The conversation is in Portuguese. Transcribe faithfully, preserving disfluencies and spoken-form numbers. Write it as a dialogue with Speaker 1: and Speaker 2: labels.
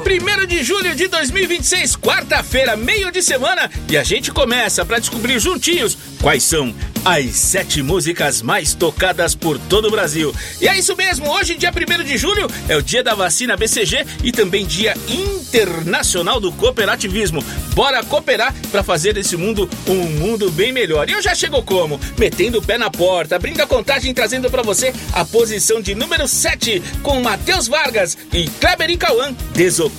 Speaker 1: primeiro de julho de dois mil e vinte e seis, quarta-feira, meio de semana, e a gente começa para descobrir juntinhos quais são as sete músicas mais tocadas por todo o Brasil. E é isso mesmo, hoje, dia primeiro de julho, é o dia da vacina B C G e também dia internacional do cooperativismo. Bora cooperar para fazer desse mundo um mundo bem melhor. E eu já chego como? Metendo o pé na porta, abrindo a contagem, trazendo para você a posição de número sete, com Matheus Vargas e Kleber e Cauã, Desocupado.